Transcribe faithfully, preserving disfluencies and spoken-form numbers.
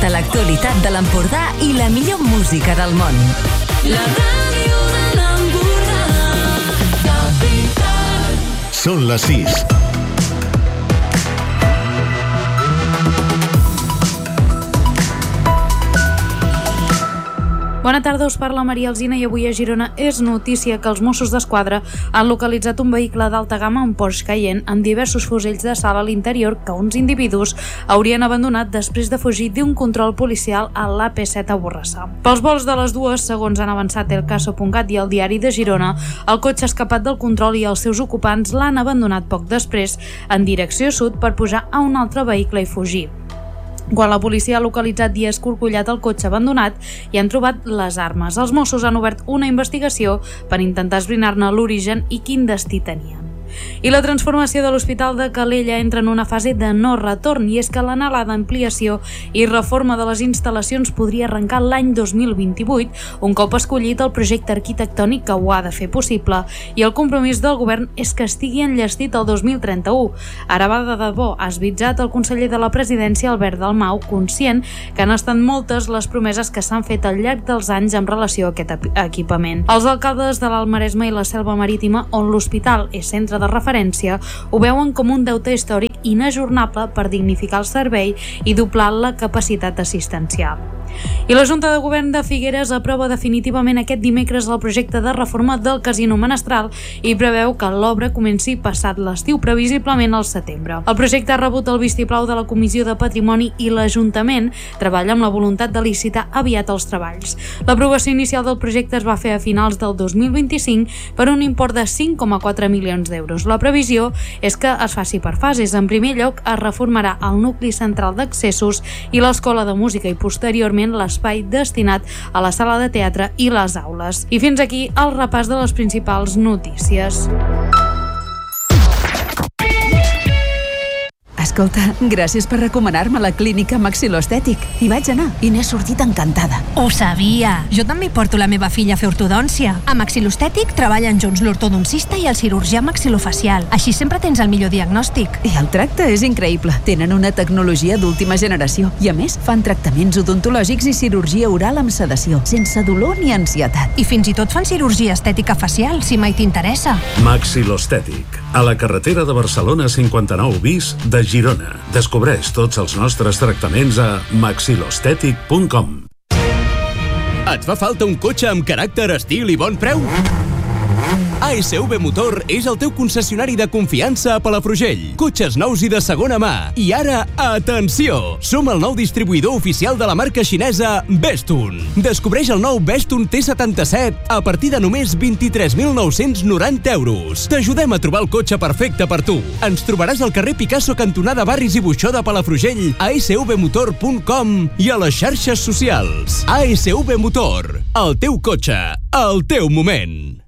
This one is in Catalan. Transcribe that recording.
Tota l'actualitat de l'Empordà i la millor música del món. La ràdio de l'Empordà, Capital. Són les sis. Bona tarda, us parla Maria Alsina i avui a Girona és notícia que els Mossos d'Esquadra han localitzat un vehicle d'alta gamma, un Porsche Cayenne, amb diversos fusells de sal a l'interior que uns individus haurien abandonat després de fugir d'un control policial a l'A P set a Borrassà. Pels vols de les dues, segons han avançat El Caso punt cat i el Diari de Girona, el cotxe ha escapat del control i els seus ocupants l'han abandonat poc després en direcció sud per pujar a un altre vehicle i fugir. Quan la policia ha localitzat i escorcollat el cotxe abandonat i han trobat les armes. Els Mossos han obert una investigació per intentar esbrinar-ne l'origen i quin destí tenien. I la transformació de l'Hospital de Calella entra en una fase de no retorn, i és que l'anhelada ampliació i reforma de les instal·lacions podria arrencar l'any dos mil vint-i-vuit, un cop escollit el projecte arquitectònic que ho ha de fer possible, i el compromís del govern és que estigui enllestit el dos mil trenta-u. Ara va de debò, ha esbitzat el conseller de la presidència, Albert Dalmau, conscient que han estat moltes les promeses que s'han fet al llarg dels anys en relació a aquest equipament. Els alcaldes de l'Alt Maresme i la Selva Marítima, on l'hospital és centre de referència, ho veuen com un deute històric inajornable per dignificar el servei i doblar la capacitat assistencial. I la Junta de Govern de Figueres aprova definitivament aquest dimecres el projecte de reforma del Casino Menestral i preveu que l'obra comenci passat l'estiu, previsiblement al setembre. El projecte ha rebut el vistiplau de la Comissió de Patrimoni i l'Ajuntament treballa amb la voluntat de licitar aviat els treballs. L'aprovació inicial del projecte es va fer a finals del dos mil vint-i-cinc per un import de cinc coma quatre milions d'euros. La previsió és que es faci per fases. En primer lloc, es reformarà el nucli central d'accessos i l'escola de música i posteriorment l'espai destinat a la sala de teatre i les aules. I fins aquí el repàs de les principals notícies. Escolta, gràcies per recomanar-me la clínica Maxil·loestètic. Hi vaig anar i n'he sortit encantada. Ho sabia! Jo també porto la meva filla a fer ortodòncia. A Maxil·loestètic treballen junts l'ortodoncista i el cirurgià maxilofacial. Així sempre tens el millor diagnòstic. I el tracte és increïble. Tenen una tecnologia d'última generació. I a més, fan tractaments odontològics i cirurgia oral amb sedació, sense dolor ni ansietat. I fins i tot fan cirurgia estètica facial, si mai t'interessa. Maxil·loestètic. A la carretera de Barcelona cinquanta-nou bis de Girona. Descobreix tots els nostres tractaments a maxil·loestètic punt com. Et fa falta un cotxe amb caràcter, estil i bon preu? A S V Motor és el teu concessionari de confiança a Palafrugell. Cotxes nous i de segona mà. I ara, atenció! Som el nou distribuïdor oficial de la marca xinesa Bestun. Descobreix el nou Bestun T setanta-set a partir de només vint-i-tres mil nou-cents noranta euros. T'ajudem a trobar el cotxe perfecte per tu. Ens trobaràs al carrer Picasso, cantonada Barris i Buixó de Palafrugell, a s v motor punt com i a les xarxes socials. A S V Motor, el teu cotxe, el teu moment.